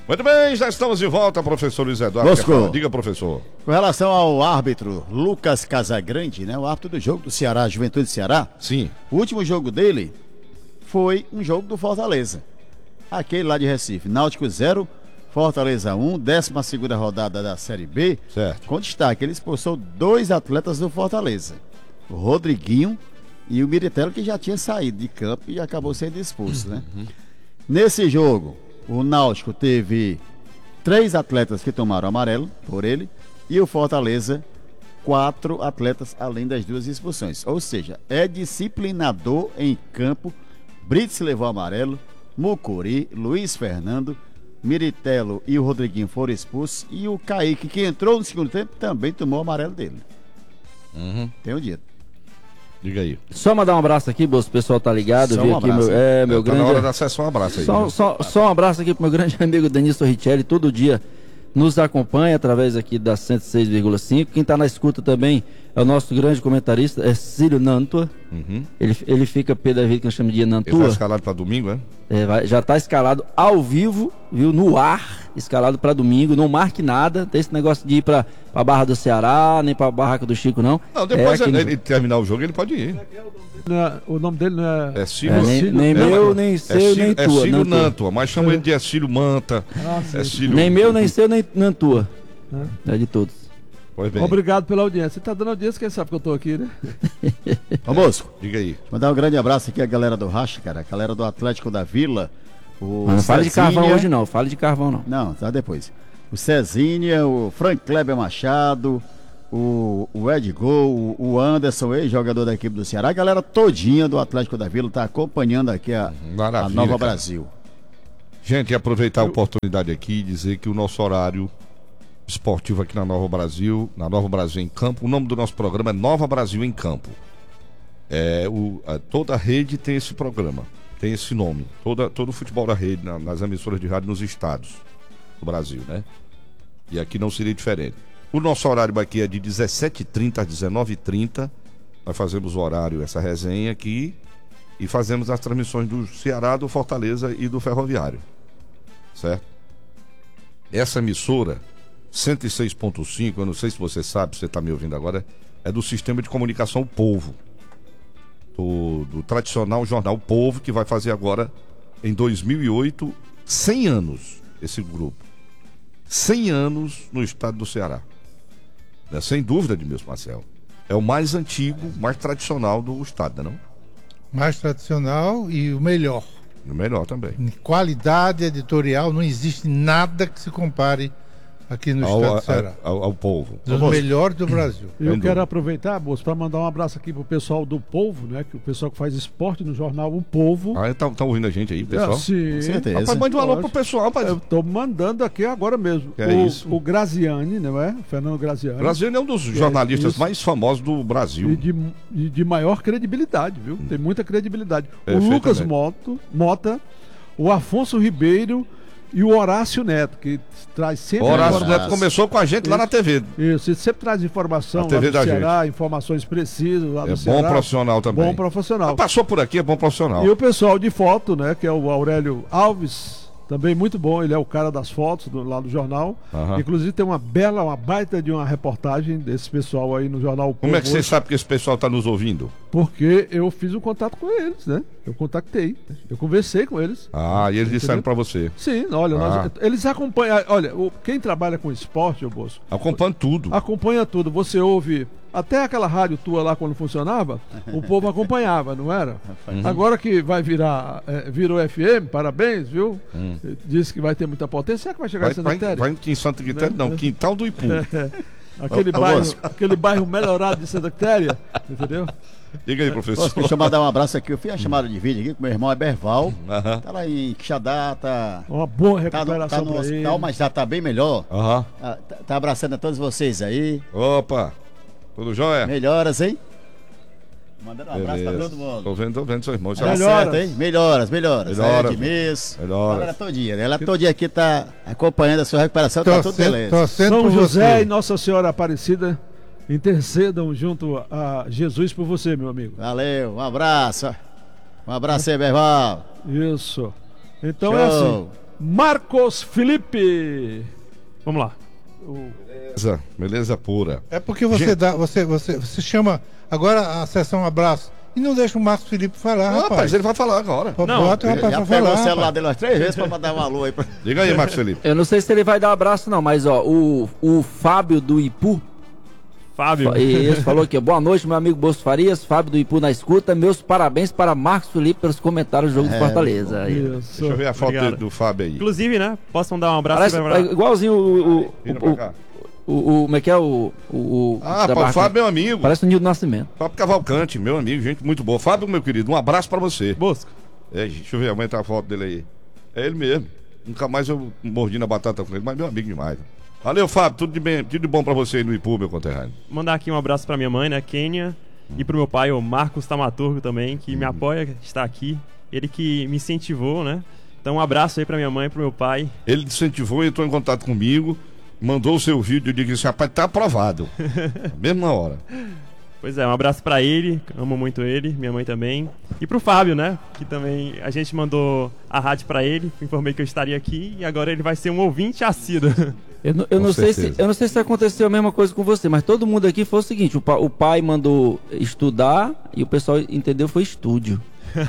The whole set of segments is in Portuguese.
Muito bem, já estamos de volta, professor Luiz Eduardo. Diga, professor. Com relação ao árbitro Lucas Casagrande, né? O árbitro do jogo do Ceará, Juventude do Ceará. Sim. O último jogo dele foi um jogo do Fortaleza. Aquele lá de Recife. Náutico 0, Fortaleza 1, 12ª rodada da Série B. Certo. Com destaque, ele expulsou 2 atletas do Fortaleza. O Rodriguinho e o Miritello, que já tinha saído de campo e acabou sendo expulso, né? Nesse jogo, o Náutico teve 3 atletas que tomaram amarelo por ele e o Fortaleza 4 atletas além das 2 expulsões. Ou seja, é disciplinador em campo. Brits levou amarelo, Mucuri, Luiz Fernando, Miritello e o Rodriguinho foram expulsos e o Kaique, que entrou no segundo tempo, também tomou o amarelo dele. Tenho dito. Diga aí. Só mandar um abraço aqui, o pessoal tá ligado. Só Vi um aqui abraço, meu Tá grande. na hora da sessão, um abraço aí. Só um abraço aqui pro meu grande amigo Denis Torricelli, todo dia nos acompanha através aqui da 106,5. Quem tá na escuta também é o nosso grande comentarista, é Cílio Nantua. Ele fica pé da vida que nós chamamos de Ele Nantua. tá escalado pra domingo, é? Já tá escalado ao vivo, viu? No ar, escalado pra domingo. Não marque nada. Tem esse negócio de ir pra Barra do Ceará, nem pra Barraca do Chico, não. Não, depois ele terminar o jogo, ele pode ir. O nome dele não é... É Cílio. Nem meu, nem seu, nem tua. É Cílio Nantua. Nantua, mas chama ele de Cílio Manta. É Cílio... Nem meu, nem seu, nem Nantua. É de todos. Pois bem. Obrigado pela audiência. Você tá dando audiência, quem sabe que eu tô aqui, né? Ô Bosco, Diga aí. mandar um grande abraço aqui à galera do Racha, cara. A galera do Atlético da Vila. Mas não fale de carvão hoje não, fale de carvão não. Não, tá depois. O Cezinha, o Frank Kleber Machado, o Ed Gol, o Anderson, ex-jogador da equipe do Ceará. A galera todinha do Atlético da Vila tá acompanhando aqui a Nova cara. Brasil. Gente, aproveitar a oportunidade aqui e dizer que o nosso horário esportivo aqui na Nova Brasil em Campo, o nome do nosso programa é Nova Brasil em Campo. Toda a rede tem esse programa, tem esse nome. Todo o futebol da rede, nas emissoras de rádio nos estados do Brasil, né? E aqui não seria diferente. O nosso horário aqui é de 17h30 às 19h30. Nós fazemos o horário, essa resenha aqui, e fazemos as transmissões do Ceará, do Fortaleza e do Ferroviário. Certo? Essa emissora 106.5, eu não sei se você sabe, você está me ouvindo agora, é do Sistema de Comunicação Povo, do tradicional jornal Povo, que vai fazer agora, em 2008, 100 anos, esse grupo. 100 anos no estado do Ceará. Né? Sem dúvida, Edmilson Marcelo. É o mais antigo, mais tradicional do estado, não? Mais tradicional e o melhor. O melhor também. Em qualidade editorial, não existe nada que se compare aqui no estado do Ceará. Ao Povo. Dos melhores do Brasil. Eu quero aproveitar, Bolso, para mandar um abraço aqui pro pessoal do Povo, né? Que o pessoal que faz esporte no jornal O Povo. Tá ouvindo a gente aí, pessoal? Sim. Com certeza. Rapaz, mande um alô pro pessoal, rapaz. Eu tô mandando aqui agora mesmo. O Graziani, não é? O Fernando Graziani. Graziani é um dos jornalistas isso. mais famosos do Brasil. E de maior credibilidade, viu? Tem muita credibilidade. O Lucas Mota, o Afonso Ribeiro e o Horácio Neto, que traz sempre... O Horácio Neto começou com a gente lá na TV. Isso, ele sempre traz informação lá do Ceará, informações precisas lá do Ceará. É bom profissional também. Bom profissional. Passou por aqui, é bom profissional. E o pessoal de foto, né, que é o Aurélio Alves, também muito bom, ele é o cara das fotos lá do jornal. Inclusive tem uma baita de uma reportagem desse pessoal aí no jornal. Como é que você sabe que esse pessoal está nos ouvindo? Porque eu fiz um contato com eles, né? Eu contactei, eu conversei com eles. E eles disseram para você? Sim, olha, eles acompanham, olha, quem trabalha com esporte, eu Bosco, acompanha tudo. Acompanha tudo, você ouve, até aquela rádio tua lá quando funcionava, o povo acompanhava, não era? Agora que vai virou FM, parabéns, viu? Disse que vai ter muita potência, será que vai chegar em Santa Quitéria? Vai em Santa Quitéria, não, Quintal do Ipu. Aquele bairro melhorado de Santa Quitéria, entendeu? Diga aí, professor. Deixa eu mandar um abraço aqui. Eu fiz a chamada de vídeo aqui com meu irmão Eberval. Tá lá em Quixadá, tá. Uma boa recuperação. Tá no hospital, mas já tá bem melhor. Tá abraçando a todos vocês aí. Opa! Tudo jóia? Melhoras, hein? Mandando um abraço pra todo mundo. Tô vendo seu irmão. Tá certo, hein? Melhoras. Melhoras. Galera todinha, né? Ela todinha aqui tá acompanhando a sua recuperação, tá tudo beleza. São José e Nossa Senhora Aparecida intercedam junto a Jesus por você, meu amigo. Valeu, um abraço. Um abraço aí, Berval. Isso. Então Show. é assim. Marcos Felipe. Vamos lá. Beleza pura. É porque você você chama agora a sessão abraço e não deixa o Marcos Felipe falar, Rapaz, rapaz. ele vai falar agora. Bota o rapaz Já pra pegou falar, o celular rapaz. dele umas 3 vezes pra mandar um alô aí. Diga aí, Marcos Felipe. Eu não sei se ele vai dar um abraço, não, mas ó, o Fábio do Ipu. Fábio. Ele falou aqui, boa noite, meu amigo Bolso Farias, Fábio do Ipu na escuta. Meus parabéns para Marcos Felipe pelos comentários do jogo do Fortaleza. Aí. Isso. Deixa eu ver a foto Obrigado. do Fábio aí. Inclusive, né? Posso mandar um abraço Parece pra... igualzinho Vira pra cá. como é que é o Ah, da pô, o barca? Fábio é meu amigo. Parece o Nildo Nascimento. Fábio Cavalcante, meu amigo, gente muito boa. Fábio, meu querido, um abraço pra você. Bosco. Deixa eu ver, aumenta a foto dele aí. É ele mesmo. Nunca mais eu mordi na batata com ele, mas meu amigo demais. Valeu, Fábio, tudo de bom pra você aí no Ipu, meu conterrâneo. Mandar aqui um abraço pra minha mãe, né, Kênia, e pro meu pai, o Marcos Tamaturgo também, que me apoia, está aqui. Ele que me incentivou, né? Então um abraço aí pra minha mãe e pro meu pai. Ele incentivou, entrou em contato comigo, mandou o seu vídeo e disse, rapaz, tá aprovado. Mesma hora. Pois é, um abraço pra ele, amo muito ele, minha mãe também. E pro Fábio, né, que também a gente mandou a rádio pra ele, informei que eu estaria aqui e agora ele vai ser um ouvinte assíduo. Eu não sei se aconteceu a mesma coisa com você, mas todo mundo aqui foi o seguinte: o pai mandou estudar e o pessoal entendeu foi estúdio.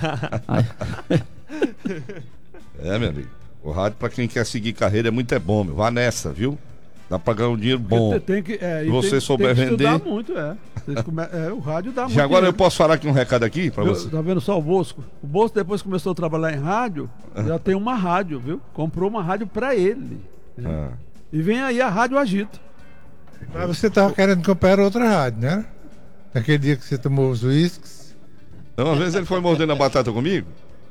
Meu amigo. O rádio, pra quem quer seguir carreira, é bom, meu. Vá nessa, viu? Dá pra ganhar um dinheiro bom. Se você souber vender. Muito, o rádio dá muito. Já agora eu dinheiro. posso falar aqui um recado aqui pra você. Tá vendo só o Bosco? O Bosco, depois que começou a trabalhar em rádio, já tem uma rádio, viu? Comprou uma rádio pra ele. Ah. E vem aí a Rádio Agito. Mas você tava querendo comprar outra rádio, né? Naquele dia que você tomou os uísques. Então, uma vez ele foi mordendo a batata comigo.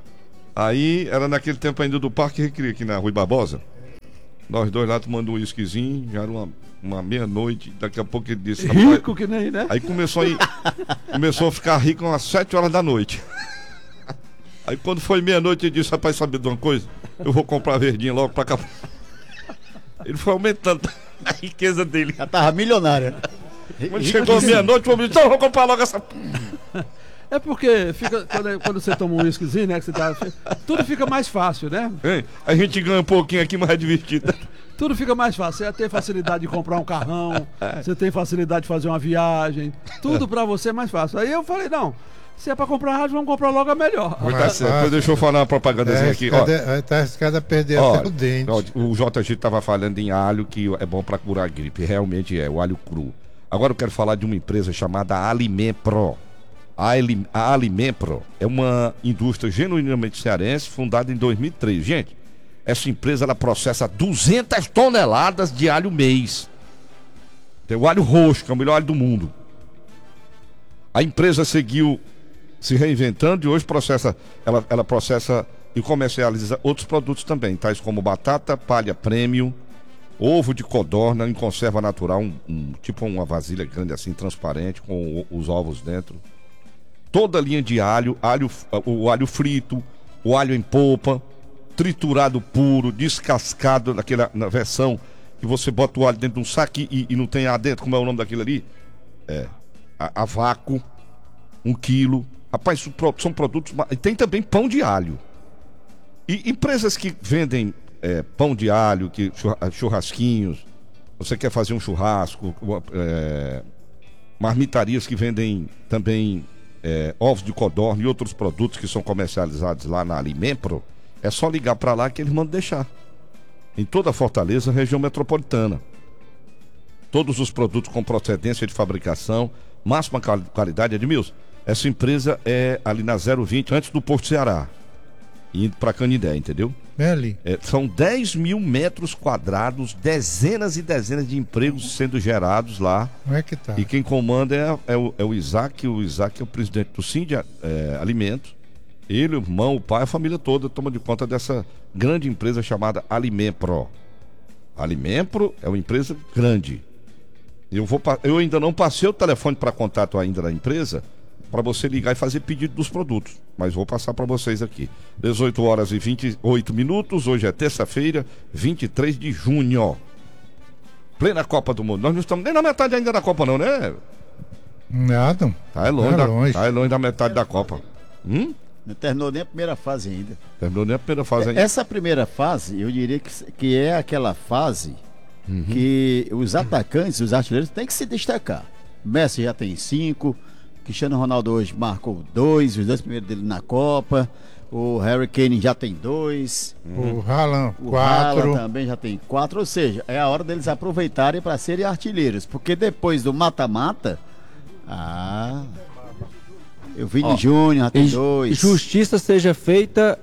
Aí, era naquele tempo ainda do Parque Recreio, aqui na Rui Barbosa. Nós dois lá tomando um uísquezinho, já era uma meia-noite. Daqui a pouco ele disse... Rico que nem, né? Aí começou a ficar rico umas 7 horas da noite. Aí quando foi meia-noite ele disse, rapaz, sabe de uma coisa? Eu vou comprar a verdinha logo pra cá. Ele foi aumentando a riqueza dele. Já tava milionária. Quando chegou meia-noite, o homem disse, eu vou comprar logo essa... É porque fica, quando você toma um uísquezinho, né? Que você tá, tudo fica mais fácil, né? Hein? A gente ganha um pouquinho aqui, mas é divertido. Tudo fica mais fácil. Você tem facilidade de comprar um carrão, você tem facilidade de fazer uma viagem. Tudo pra você é mais fácil. Aí eu falei, não, se é pra comprar rádio, vamos comprar logo a melhor. Mas tá certo. Depois deixa eu falar uma propagandazinha aqui. Ó, Tá arriscado a perder ó, até o dente. ó, o JG tava falando em alho, que é bom pra curar a gripe. Realmente é, o alho cru. Agora eu quero falar de uma empresa chamada Alimempro. A Alimempro é uma indústria genuinamente cearense, fundada em 2003. Gente, essa empresa ela processa 200 toneladas de alho mês. Tem o alho roxo, que é o melhor alho do mundo. A empresa seguiu se reinventando e hoje ela processa e comercializa outros produtos também, tais como batata, palha premium, ovo de codorna em conserva natural, tipo uma vasilha grande assim, transparente, com os ovos dentro. Toda a linha de alho, o alho frito, o alho em polpa, triturado puro, descascado, na versão que você bota o alho dentro de um saco e não tem ar dentro, como é o nome daquilo ali? A vácuo, 1 quilo. Rapaz, são produtos... E tem também pão de alho. E empresas que vendem pão de alho, churrasquinhos, você quer fazer um churrasco, marmitarias que vendem também ovos de codorna e outros produtos que são comercializados lá na Alimempro, é só ligar para lá que eles mandam deixar. Em toda a Fortaleza, região metropolitana. Todos os produtos com procedência de fabricação, máxima qualidade. Edmilson, essa empresa é ali na 020, antes do Porto Ceará, indo para Canindé, entendeu? É ali. São 10 mil metros quadrados, dezenas e dezenas de empregos sendo gerados lá. Como é que tá? E quem comanda é o Isaac. O Isaac é o presidente do Sim de Alimentos. Ele, o irmão, o pai, a família toda toma de conta dessa grande empresa chamada Alimempro. Alimempro é uma empresa grande. Eu ainda não passei o telefone para contato ainda da empresa, para você ligar e fazer pedido dos produtos, mas vou passar para vocês aqui. 18 horas e 28 minutos, hoje é terça-feira, 23 de junho. Plena Copa do Mundo. Nós não estamos nem na metade ainda da Copa não, né? Nada. Tá longe da metade da Copa. Não terminou nem a primeira fase ainda. Terminou nem a primeira fase ainda. Essa primeira fase, eu diria que é aquela fase que os atacantes, os artilheiros, têm que se destacar. Messi já tem 5, Cristiano Ronaldo hoje marcou 2, os 2 primeiros dele na Copa. O Harry Kane já tem 2. O Haaland, 4. O Haaland também já tem 4. Ou seja, é a hora deles aproveitarem para serem artilheiros. Porque depois do mata-mata, o Vini Júnior já tem 2. Justiça seja feita,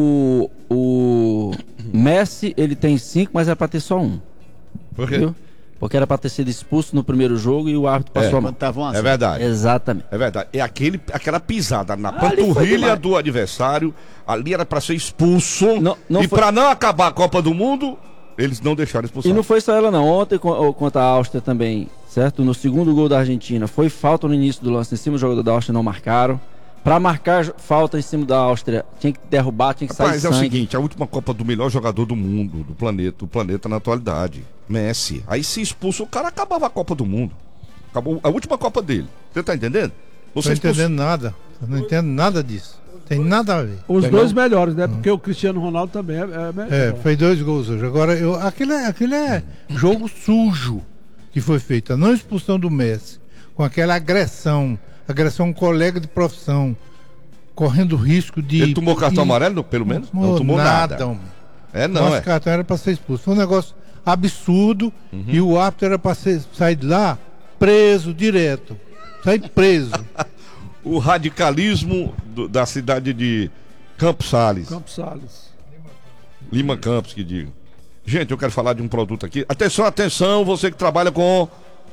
o Messi, ele tem 5, mas é para ter só 1. Por quê? Viu? Porque era para ter sido expulso no primeiro jogo e o árbitro passou a mão. É verdade. Exatamente. É verdade. É aquela pisada na Ali foi panturrilha demais. do adversário. Ali era para ser expulso. Não e foi- para não acabar a Copa do Mundo, eles não deixaram expulsar. E não foi só ela não. Ontem contra a Áustria também, certo? No segundo gol da Argentina, foi falta no início do lance em cima do jogador da Áustria, não marcaram. Para marcar falta em cima da Áustria, tinha que derrubar, tinha que sair Mas é sangue. o seguinte, a última Copa do melhor jogador do mundo, do planeta na atualidade, Messi. Aí se expulsa, o cara acabava a Copa do Mundo. Acabou a última Copa dele. Você tá entendendo? Não entendendo nada. Eu não entendo nada disso. Tem nada a ver. Os Tem dois não? melhores, né? Porque o Cristiano Ronaldo também é melhor. Fez 2 gols hoje. Agora, aquele é jogo sujo que foi feito. A não expulsão do Messi, com aquela agressão a um colega de profissão, correndo risco de... Ele tomou cartão amarelo, pelo menos? Não tomou nada. Homem. Nosso cartão era para ser expulso. Foi um negócio absurdo e o árbitro era para sair de lá preso direto. Sair preso. O radicalismo da cidade de Campos Sales. Campos Sales. Lima Campos, que diga. Gente, eu quero falar de um produto aqui. Atenção, você que trabalha com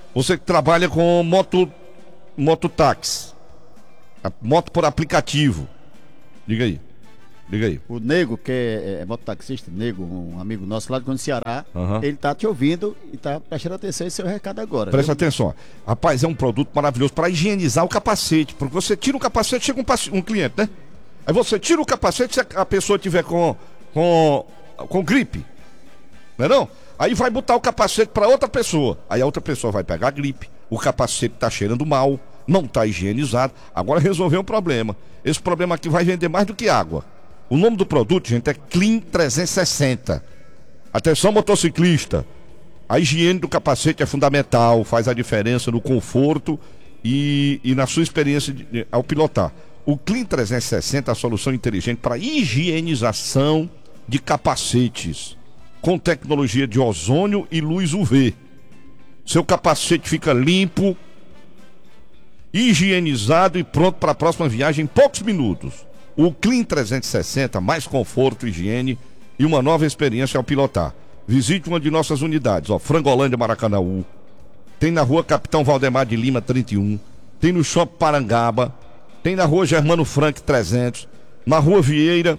mototáxi. Moto por aplicativo. Diga aí. O Nego, que é mototaxista, Nego, um amigo nosso lá do Ceará, Aham. ele tá te ouvindo e tá prestando atenção em seu recado agora. Presta viu? atenção. Rapaz, é um produto maravilhoso para higienizar o capacete. Porque você tira o capacete, chega um cliente, né? Aí você tira o capacete, se a pessoa tiver com gripe. Não é não? Aí vai botar o capacete para outra pessoa. Aí a outra pessoa vai pegar a gripe. O capacete tá cheirando mal, não tá higienizado. Agora resolveu um problema. Esse problema aqui vai vender mais do que água. O nome do produto, gente, é Clean 360. Atenção, motociclista. A higiene do capacete é fundamental, faz a diferença no conforto e na sua experiência ao pilotar. O Clean 360 é a solução inteligente para higienização de capacetes, com tecnologia de ozônio e luz UV. Seu capacete fica limpo, higienizado e pronto para a próxima viagem em poucos minutos. O Clean 360, mais conforto, higiene e uma nova experiência ao pilotar. Visite uma de nossas unidades, Frangolândia, Maracanaú. Tem na rua Capitão Valdemar de Lima, 31. Tem no Shopping Parangaba. Tem na rua Germano Frank, 300. Na rua Vieira.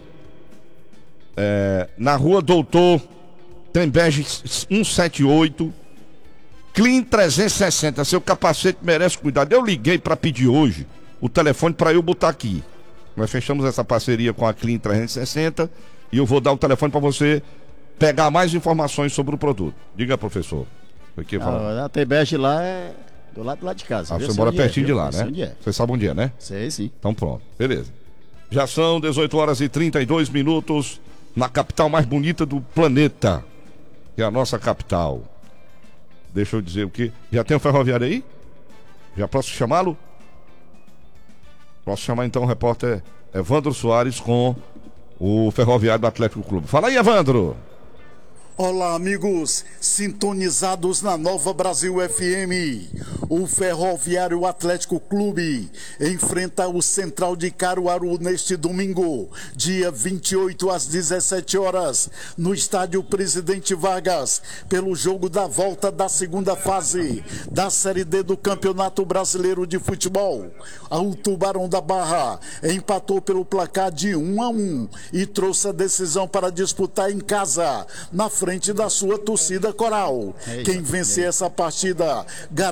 Na rua Doutor Tembege, 178. Clean 360, seu capacete merece cuidado. Eu liguei para pedir hoje o telefone para eu botar aqui. Nós fechamos essa parceria com a Clean 360 e eu vou dar o telefone para você pegar mais informações sobre o produto. Diga, professor. A Tembege lá é do lado de casa. Você mora pertinho de lá, né? Onde é? Você sabe onde é, né? Sei, sim. Então pronto, beleza. Já são 18h32 na capital mais bonita do planeta, que é a nossa capital. Deixa eu dizer o que. Já tem um ferroviário aí? Já posso chamá-lo? Posso chamar então o repórter Evandro Soares com o ferroviário do Atlético Clube. Fala aí, Evandro! Olá, amigos, sintonizados na Nova Brasil FM. O Ferroviário Atlético Clube enfrenta o Central de Caruaru neste domingo, dia 28 às 17 horas, no estádio Presidente Vargas, pelo jogo da volta da segunda fase da Série D do Campeonato Brasileiro de Futebol. O Tubarão da Barra empatou pelo placar de 1-1 e trouxe a decisão para disputar em casa, na frente da sua torcida coral. Quem vencer essa partida garante a classificação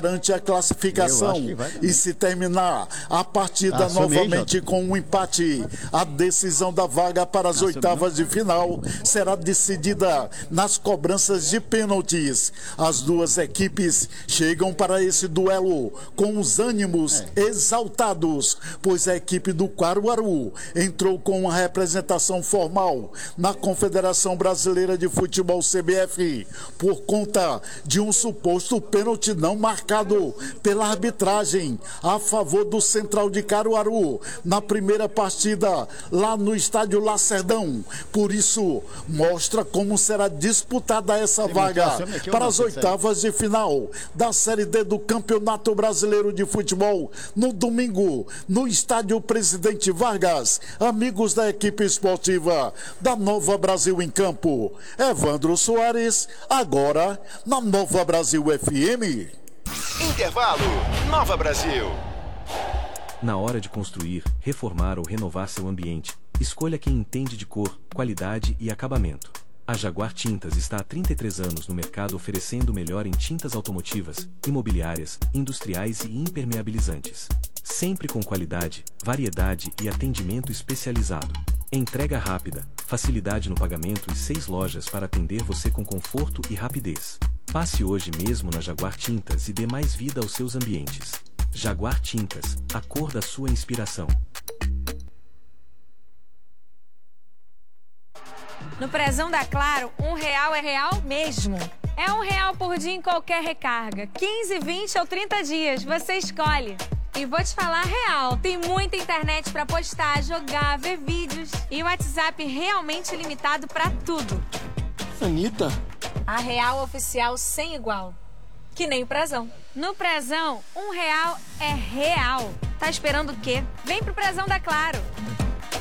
classificação e se terminar a partida novamente com um empate, a decisão da vaga para as oitavas de final será decidida nas cobranças de pênaltis. As duas equipes chegam para esse duelo com os ânimos exaltados, pois a equipe do Caruaru entrou com uma representação formal na Confederação Brasileira de Futebol CBF por conta de um suposto pênalti não marcado pela arbitragem a favor do Central de Caruaru na primeira partida lá no estádio Lacerdão. Por isso, mostra como será disputada essa vaga para as oitavas de final da Série D do Campeonato Brasileiro de Futebol no domingo, no estádio Presidente Vargas. Amigos da equipe esportiva da Nova Brasil em campo, Evandro Soares, agora na Nova Brasil FM. Intervalo, Nova Brasil. Na hora de construir, reformar ou renovar seu ambiente, escolha quem entende de cor, qualidade e acabamento. A Jaguar Tintas está há 33 anos no mercado oferecendo o melhor em tintas automotivas, imobiliárias, industriais e impermeabilizantes. Sempre com qualidade, variedade e atendimento especializado. Entrega rápida, facilidade no pagamento e 6 lojas para atender você com conforto e rapidez. Passe hoje mesmo na Jaguar Tintas e dê mais vida aos seus ambientes. Jaguar Tintas, a cor da sua inspiração. No Prezão da Claro, R$1 é real mesmo. É R$1 por dia em qualquer recarga. 15, 20 ou 30 dias, você escolhe. E vou te falar real, tem muita internet pra postar, jogar, ver vídeos. E o WhatsApp realmente limitado pra tudo. Anitta. A real oficial sem igual. Que nem o Prezão. No Prezão, R$1 é real. Tá esperando o quê? Vem pro Prezão da Claro.